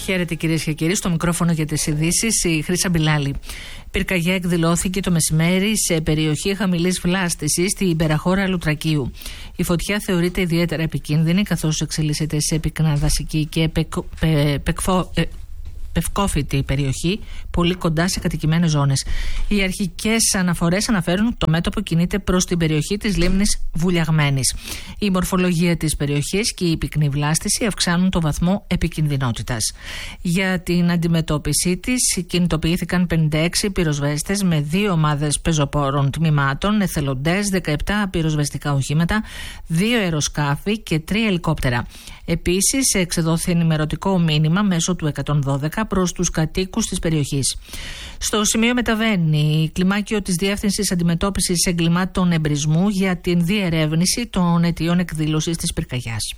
Χαίρετε κυρίες και κύριοι, στο μικρόφωνο για τις ειδήσεις η Χρύσα Μπιλάλη. Πυρκαγιά εκδηλώθηκε το μεσημέρι σε περιοχή χαμηλής βλάστησης στην υπεραχώρα Λουτρακίου. Η θεωρείται ιδιαίτερα επικίνδυνη καθώς εξελίσσεται σε πυκνά δασική και πευκόφυτη περιοχή, πολύ κοντά σε κατοικημένες ζώνες. Οι αρχικές αναφορές αναφέρουν ότι το μέτωπο κινείται προς την περιοχή της λίμνης Βουλιαγμένης. Η μορφολογία της περιοχής και η πυκνή βλάστηση αυξάνουν το βαθμό επικινδυνότητας. Για την αντιμετώπιση της κινητοποιήθηκαν 56 πυροσβέστες με 2 ομάδες πεζοπόρων τμήματων, εθελοντές, 17 πυροσβεστικά οχήματα, 2 αεροσκάφη και 3 ελικόπτερα. Επίσης, εξεδόθη ενημερωτικό μήνυμα μέσω του 112 προς τους κατοίκους της περιοχής. Στο σημείο μεταβαίνει κλιμάκιο της Διεύθυνσης Αντιμετώπισης Εγκλημάτων Εμπρισμού για την διερεύνηση των αιτιών εκδήλωσης της πυρκαγιάς.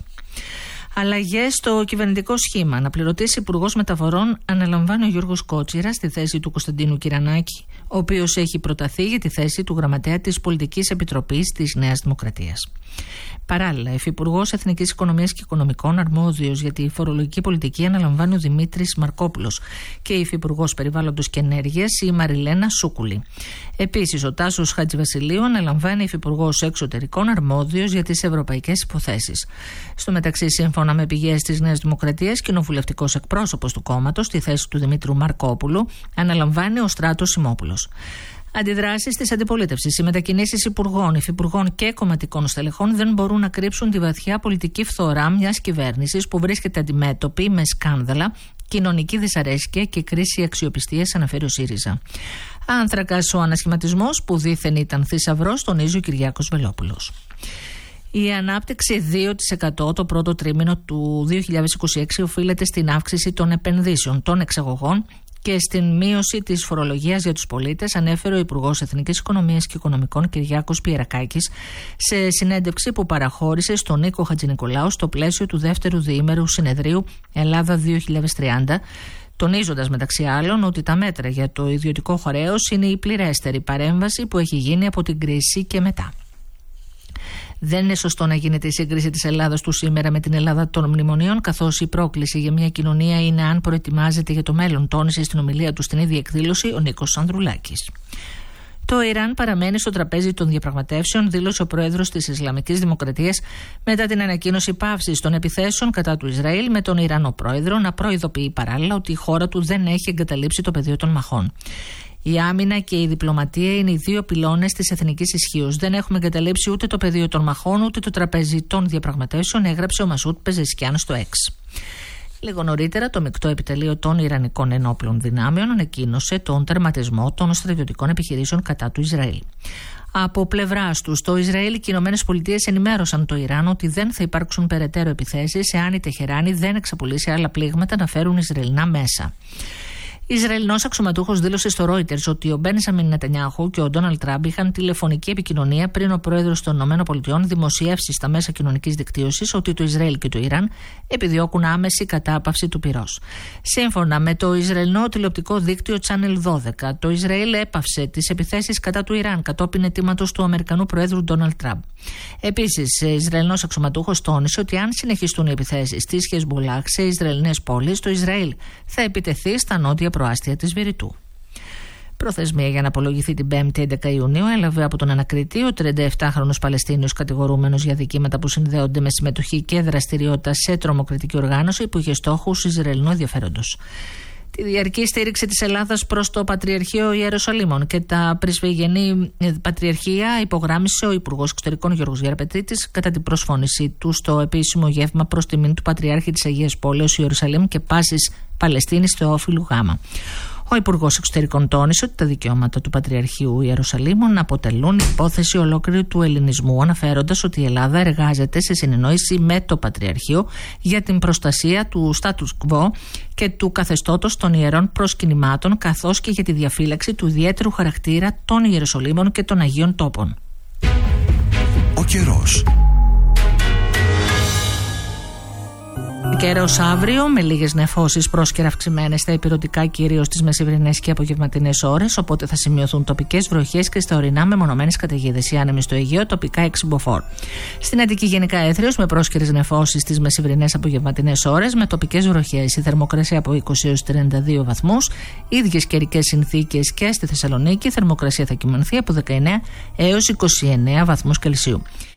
Αλλαγές στο κυβερνητικό σχήμα. Αναπληρωτής Υπουργός Μεταφορών αναλαμβάνει ο Γιώργος Κότσιρας στη θέση του Κωνσταντίνου Κυρανάκη, ο οποίος έχει προταθεί για τη θέση του Γραμματέα της Πολιτικής Επιτροπής της Νέας Δημοκρατίας. Παράλληλα, Υφυπουργός Εθνικής Οικονομίας και Οικονομικών, αρμόδιος για τη φορολογική πολιτική, αναλαμβάνει ο Δημήτρης Μαρκόπουλος και Υφυπουργός Περιβάλλοντος και Ενέργειας η Μαριλένα Σούκουλη. Επίσης, ο Τάσος Χατζηβασιλείου αναλαμβάνει Υφυπουργός Εξωτερικών, αρμόδιος για τις ευρωπαϊκές υποθέσεις. Στο μεταξύ, σύμφωνα με πηγές της Νέας Δημοκρατίας, κοινοβουλευτικός εκπρόσωπος του κόμματος στη θέση του Δημήτρου Μαρκόπουλου αναλαμβάνει ο Στράτος Σιμόπουλος. Αντιδράσεις της αντιπολίτευσης. Οι μετακινήσεις υπουργών, υφυπουργών και κομματικών στελεχών δεν μπορούν να κρύψουν τη βαθιά πολιτική φθορά μιας κυβέρνησης που βρίσκεται αντιμέτωπη με σκάνδαλα, κοινωνική δυσαρέσκεια και κρίση αξιοπιστίας, αναφέρει ο ΣΥΡΙΖΑ. Άνθρακας ο ανασχηματισμός που δήθεν ήταν θησαυρός, τονίζει ο Κυριάκος Βελόπουλος. Η ανάπτυξη 2% το πρώτο τρίμηνο του 2026 οφείλεται στην αύξηση των επενδύσεων, των εξαγωγών και στην μείωση της φορολογίας για τους πολίτες, ανέφερε ο Υπουργός Εθνικής Οικονομίας και Οικονομικών Κυριάκος Πιερακάκης σε συνέντευξη που παραχώρησε στον Νίκο Χατζηνικολάου στο πλαίσιο του δεύτερου διήμερου συνεδρίου Ελλάδα 2030, τονίζοντας μεταξύ άλλων ότι τα μέτρα για το ιδιωτικό χρέος είναι η πληρέστερη παρέμβαση που έχει γίνει από την κρίση και μετά. Δεν είναι σωστό να γίνεται η σύγκριση της Ελλάδας του σήμερα με την Ελλάδα των μνημονίων, καθώς η πρόκληση για μια κοινωνία είναι αν προετοιμάζεται για το μέλλον, τόνισε στην ομιλία του στην ίδια εκδήλωση ο Νίκος Ανδρουλάκης. Το Ιράν παραμένει στο τραπέζι των διαπραγματεύσεων, δήλωσε ο πρόεδρος της Ισλαμικής Δημοκρατίας μετά την ανακοίνωση πάυσης των επιθέσεων κατά του Ισραήλ, με τον Ιρανό πρόεδρο να προειδοποιεί παράλληλα ότι η χώρα του δεν έχει εγκαταλείψει το πεδίο των μαχών. Η άμυνα και η διπλωματία είναι οι 2 πυλώνες της εθνικής ισχύως. Δεν έχουμε εγκαταλείψει ούτε το πεδίο των μαχών ούτε το τραπέζι των διαπραγματεύσεων, έγραψε ο Μασούτ Πεζεσκιάν στο X. Λίγο νωρίτερα, το μεικτό επιτελείο των Ιρανικών ενόπλων δυνάμεων ανακοίνωσε τον τερματισμό των στρατιωτικών επιχειρήσεων κατά του Ισραήλ. Από πλευράς τους, το Ισραήλ και οι ΗΠΑ ενημέρωσαν το Ιράν ότι δεν θα υπάρξουν περαιτέρω επιθέσεις εάν η Τεχεράνη δεν εξαπολύσει άλλα πλήγματα να φέρουν Ισραηλινά μέσα. Ισραηλινός αξιωματούχος δήλωσε στο Reuters ότι ο Μπένζαμιν Νετανιάχου και ο Ντόναλντ Τραμπ είχαν τηλεφωνική επικοινωνία πριν ο πρόεδρος των ΗΠΑ δημοσιεύσει στα μέσα κοινωνικής δικτύωσης ότι το Ισραήλ και το Ιράν επιδιώκουν άμεση κατάπαυση του πυρός. Σύμφωνα με το Ισραηλινό τηλεοπτικό δίκτυο Channel 12, το Ισραήλ έπαυσε τις επιθέσεις κατά του Ιράν κατόπιν αιτήματος του Αμερικανού Προέδρου Ντόναλντ Τραμπ. Επίσης, ο Ισραηλινός αξιωματούχος τόνισε ότι αν συνεχιστούν οι επιθέσεις της Χεσμπολάχ σε Ισραηλινές πόλεις, το Ισραήλ θα επιτεθεί στα νότια προάστια της Βηρητού. Προθεσμία για να απολογηθεί την 5η 11 Ιουνίου έλαβε από τον ανακριτή ο 37χρονος Παλαιστίνιος κατηγορούμενος για δικήματα που συνδέονται με συμμετοχή και δραστηριότητα σε τρομοκρατική οργάνωση που είχε στόχους Ισραηλινού ενδιαφέροντος. Τη διαρκή στήριξη της Ελλάδας προς το Πατριαρχείο Ιερουσαλήμων και τα πρεσβυγενή πατριαρχία υπογράμμισε ο Υπουργός Εξωτερικών Γιώργος Γεραπετρίτης κατά την προσφώνησή του στο επίσημο γεύμα προς τιμήν του Πατριάρχη της Αγίας Πόλεως Ιερουσαλήμ και Πάσης Παλαιστίνης Θεόφιλου Γ. Ο Υπουργός Εξωτερικών τόνισε ότι τα δικαιώματα του Πατριαρχείου Ιερουσαλήμων αποτελούν υπόθεση ολόκληρη του ελληνισμού, αναφέροντας ότι η Ελλάδα εργάζεται σε συνεννόηση με το Πατριαρχείο για την προστασία του status quo και του καθεστώτος των ιερών προσκυνημάτων, καθώς και για τη διαφύλαξη του ιδιαίτερου χαρακτήρα των Ιεροσολύμων και των Αγίων Τόπων. Ο καιρός. Καιρός αύριο με λίγες νεφώσεις πρόσκαιρα αυξημένες στα ηπειρωτικά, κυρίως στις μεσημβρινές και απογευματινές ώρες. Οπότε θα σημειωθούν τοπικές βροχές και στα ορεινά μεμονωμένες καταιγίδες. Οι άνεμοι στο Αιγαίο τοπικά 6 μποφόρ. Στην Αττική γενικά έθριος με πρόσκαιρες νεφώσεις στις μεσημβρινές απογευματινές ώρες με τοπικές βροχές. Η θερμοκρασία από 20 έως 32 βαθμούς. Ίδιες καιρικές συνθήκες και στη Θεσσαλονίκη. Η θερμοκρασία θα κυμανθεί από 19 έως 29 βαθμούς Κελσίου.